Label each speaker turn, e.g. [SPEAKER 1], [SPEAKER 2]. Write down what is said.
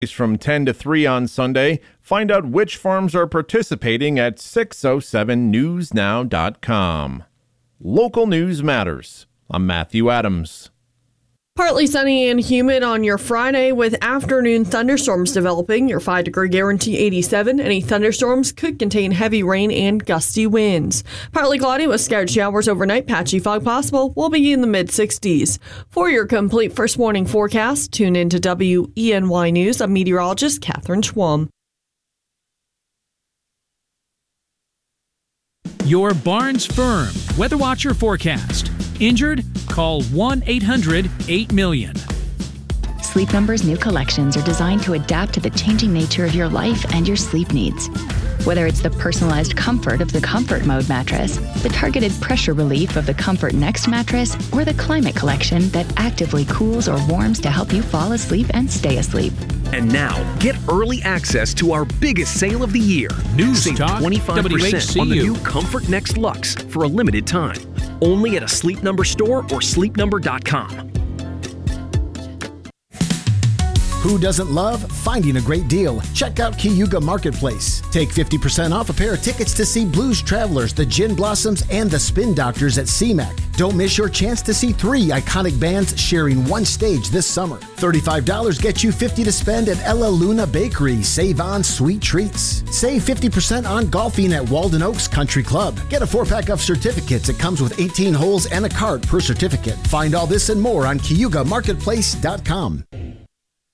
[SPEAKER 1] From 10 to 3 on Sunday. Find out which farms are participating at 607newsnow.com. Local news matters. I'm Matthew Adams.
[SPEAKER 2] Partly sunny and humid on your Friday with afternoon thunderstorms developing. Your 5-degree guarantee 87. Any thunderstorms could contain heavy rain and gusty winds. Partly cloudy with scattered showers overnight. Patchy fog possible. We'll be in the mid-60s. For your complete first morning forecast, tune into WENY News. I'm meteorologist Catherine Schwam.
[SPEAKER 3] Your Barnes Firm Weather Watcher forecast. Injured? Call 1-800-8-MILLION.
[SPEAKER 4] Sleep Number's new collections are designed to adapt to the changing nature of your life and your sleep needs. Whether it's the personalized comfort of the Comfort Mode mattress, the targeted pressure relief of the Comfort Next mattress, or the Climate Collection that actively cools or warms to help you fall asleep and stay asleep.
[SPEAKER 5] And now, get early access to our biggest sale of the year.
[SPEAKER 3] News
[SPEAKER 5] Save
[SPEAKER 3] Talk
[SPEAKER 5] 25%
[SPEAKER 3] WHCU.
[SPEAKER 5] on the new Comfort Next Luxe for a limited time. Only at a Sleep Number store or sleepnumber.com.
[SPEAKER 6] Who doesn't love finding a great deal? Check out Cayuga Marketplace. Take 50% off a pair of tickets to see Blues Travelers, the Gin Blossoms, and the Spin Doctors at CMAC. Don't miss your chance to see 3 iconic bands sharing one stage this summer. $35 gets you $50 to spend at Ella Luna Bakery. Save on sweet treats. Save 50% on golfing at Walden Oaks Country Club. Get a 4-pack of certificates. It comes with 18 holes and a cart per certificate. Find all this and more on CayugaMarketplace.com.